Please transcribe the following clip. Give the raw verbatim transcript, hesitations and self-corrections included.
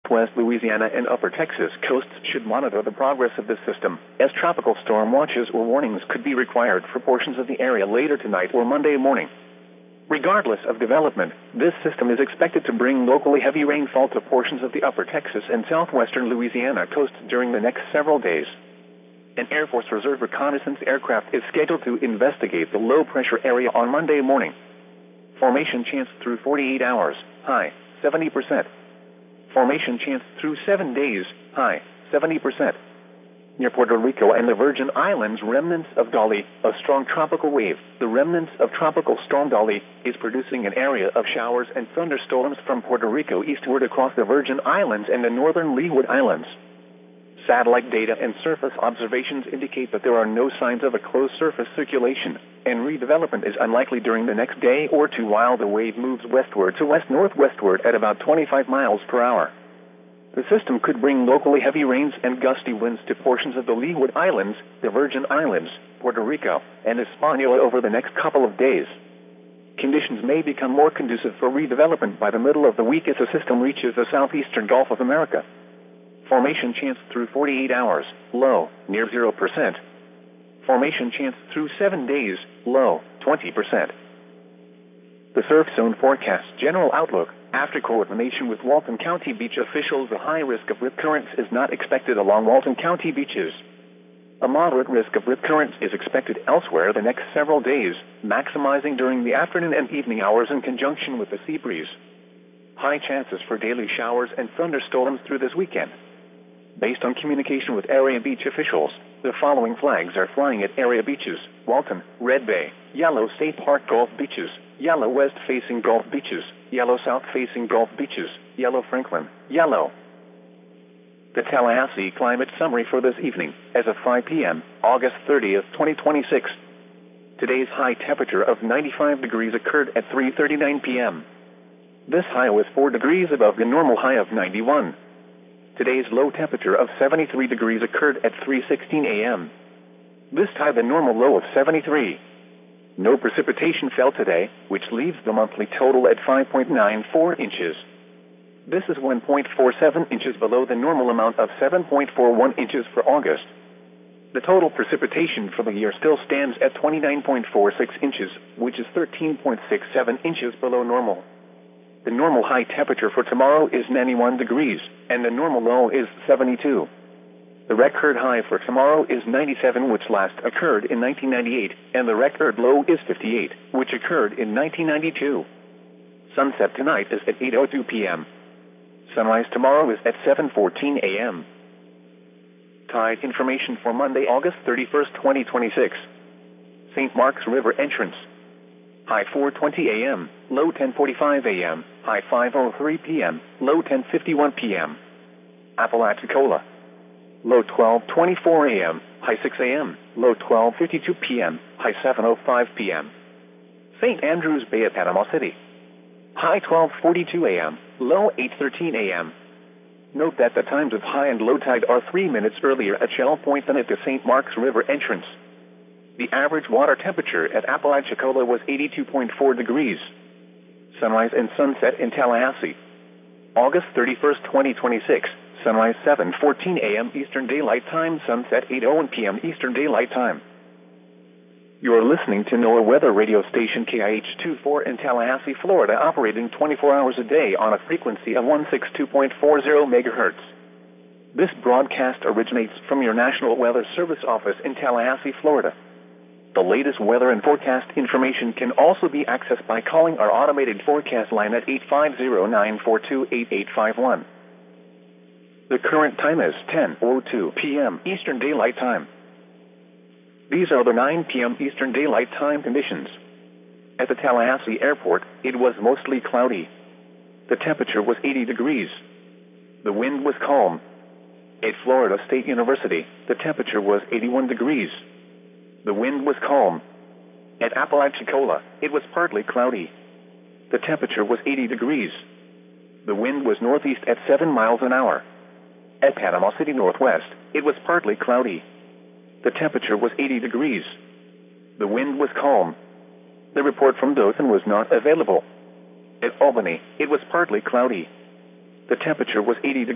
West Louisiana and upper Texas coasts should monitor the progress of this system, as tropical storm watches or warnings could be required for portions of the area later tonight or Monday morning. Regardless of development, this system is expected to bring locally heavy rainfall to portions of the upper Texas and southwestern Louisiana coasts during the next several days. An Air Force Reserve reconnaissance aircraft is scheduled to investigate the low-pressure area on Monday morning. Formation chance through forty-eight hours, high, seventy percent. Formation chance through seven days, high, seventy percent. Near Puerto Rico and the Virgin Islands, remnants of Dolly, a strong tropical wave, the remnants of Tropical Storm Dolly, is producing an area of showers and thunderstorms from Puerto Rico eastward across the Virgin Islands and the northern Leeward Islands. Satellite data and surface observations indicate that there are no signs of a closed surface circulation, and redevelopment is unlikely during the next day or two while the wave moves westward to west-northwestward at about twenty-five miles per hour. The system could bring locally heavy rains and gusty winds to portions of the Leeward Islands, the Virgin Islands, Puerto Rico, and Hispaniola over the next couple of days. Conditions may become more conducive for redevelopment by the middle of the week as the system reaches the southeastern Gulf of America. Formation chance through forty-eight hours, low, near zero percent. Formation chance through seven days, low, twenty percent. The surf zone forecast general outlook. After coordination with Walton County beach officials, a high risk of rip currents is not expected along Walton County beaches. A moderate risk of rip currents is expected elsewhere the next several days, maximizing during the afternoon and evening hours in conjunction with the sea breeze. High chances for daily showers and thunderstorms through this weekend. Based on communication with area beach officials, the following flags are flying at area beaches: Walton, Red Bay, Yellow State Park Gulf Beaches, Yellow West-facing Gulf Beaches, Yellow South-facing Gulf Beaches, Yellow Franklin, Yellow. The Tallahassee climate summary for this evening, as of five p.m., August thirtieth, twenty twenty-six. Today's high temperature of ninety-five degrees occurred at three thirty-nine p.m. This high was four degrees above the normal high of ninety-one. Today's low temperature of seventy-three degrees occurred at three sixteen a.m. This tied the normal low of seventy-three. No precipitation fell today, which leaves the monthly total at five point nine four inches. This is one point four seven inches below the normal amount of seven point four one inches for August. The total precipitation for the year still stands at twenty-nine point four six inches, which is thirteen point six seven inches below normal. The normal high temperature for tomorrow is ninety-one degrees, and the normal low is seventy-two. The record high for tomorrow is ninety-seven, which last occurred in nineteen ninety-eight, and the record low is fifty-eight, which occurred in nineteen ninety-two. Sunset tonight is at eight oh two p.m. Sunrise tomorrow is at seven fourteen a.m. Tide information for Monday, August thirty-first, twenty twenty-six. Saint Mark's River entrance. High four twenty a.m., low ten forty-five a.m., high five oh three p.m., low ten fifty-one p.m. Apalachicola. Low twelve twenty-four a.m., high six a.m., low twelve fifty-two p.m., high seven oh five p.m. Saint Andrews Bay at Panama City. High twelve forty-two a.m., low eight thirteen a.m. Note that the times of high and low tide are three minutes earlier at Shell Point than at the Saint Mark's River entrance. The average water temperature at Apalachicola was eighty-two point four degrees. Sunrise and sunset in Tallahassee. August thirty-first, twenty twenty-six. Sunrise seven fourteen a.m. Eastern Daylight Time, sunset eight oh one p.m. Eastern Daylight Time. You are listening to NOAA Weather Radio Station K I H twenty-four in Tallahassee, Florida, operating twenty-four hours a day on a frequency of one sixty-two point four zero megahertz. This broadcast originates from your National Weather Service office in Tallahassee, Florida. The latest weather and forecast information can also be accessed by calling our automated forecast line at eight five zero, nine four two, eight eight five one. The current time is ten oh two p.m. Eastern Daylight Time. These are the nine p.m. Eastern Daylight Time conditions. At the Tallahassee Airport, it was mostly cloudy. The temperature was eighty degrees. The wind was calm. At Florida State University, the temperature was eighty-one degrees. The wind was calm. At Apalachicola, it was partly cloudy. The temperature was eighty degrees. The wind was northeast at seven miles an hour. At Panama City Northwest, it was partly cloudy. The temperature was eighty degrees. The wind was calm. The report from Dothan was not available. At Albany, it was partly cloudy. The temperature was eighty degrees.